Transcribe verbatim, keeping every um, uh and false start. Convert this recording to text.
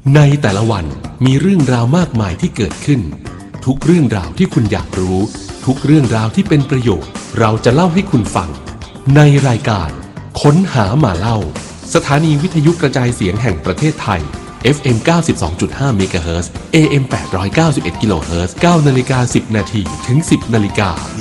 ในแต่ละวันมีเรื่องราวมากมายที่เกิดขึ้นทุกเรื่องราวที่คุณอยากรู้ทุกเรื่องราวที่เป็นประโยชน์เราจะเล่าให้คุณฟังในรายการค้นหามาเล่าสถานีวิทยุกระจายเสียงแห่งประเทศไทย เอฟ เอ็ม เก้าสิบสองจุดห้า เมกะเฮิรตซ์ เอ เอ็ม แปดร้อยเก้าสิบเอ็ด กิโลเฮิรตซ์ เก้านาฬิกาสิบนาทีถึงสิบนาฬิกา